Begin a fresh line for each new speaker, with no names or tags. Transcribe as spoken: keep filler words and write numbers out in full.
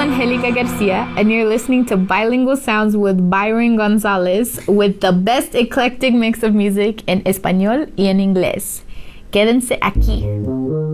Angelica Garcia, and you're listening to Bilingual Sounds with Byron Gonzalez, with the best eclectic mix of music en español y en inglés. Quédense aquí.